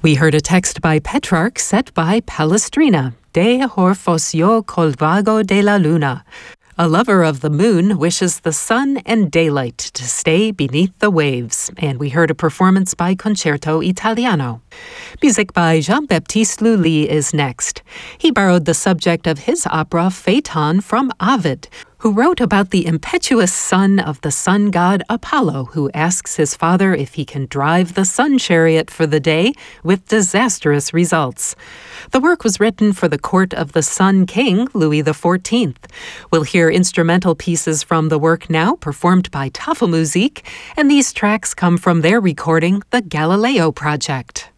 We heard a text by Petrarch set by Palestrina, De Horfos yo col vago de la luna. A lover of the moon wishes the sun and daylight to stay beneath the waves. And we heard a performance by Concerto Italiano. Music by Jean-Baptiste Lully is next. He borrowed the subject of his opera Phaeton from Ovid, who wrote about the impetuous son of the sun god Apollo, who asks his father if he can drive the sun chariot for the day, with disastrous results. The work was written for the court of the Sun King, Louis XIV. We'll hear instrumental pieces from the work now, performed by Tafelmusik, and these tracks come from their recording, The Galileo Project.